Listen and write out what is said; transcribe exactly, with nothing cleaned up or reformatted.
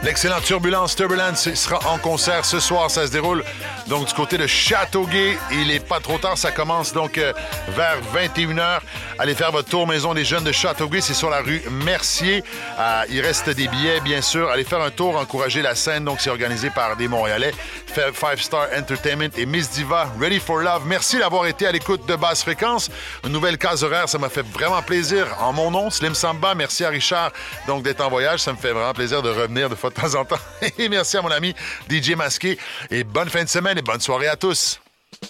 L'excellent Turbulence Turbulence sera en concert ce soir. Ça se déroule donc du côté de Châteauguay. Il est pas trop tard. Ça commence donc euh, vers vingt et une heures. Allez faire votre tour Maison des Jeunes de Châteauguay. C'est sur la rue Mercier. Euh, il reste des billets, bien sûr. Allez faire un tour, encourager la scène. Donc, c'est organisé par des Montréalais. Five Star Entertainment et Miss Diva, Ready for Love. Merci d'avoir été à l'écoute de Basse Fréquence. Une nouvelle case horaire, ça m'a fait vraiment plaisir. En mon nom, Slim Samba. Merci à Richard donc d'être en voyage. Ça me fait vraiment plaisir de revenir de fois de temps en temps. Et merci à mon ami D J Masqué. Et bonne fin de semaine et bonne soirée à tous.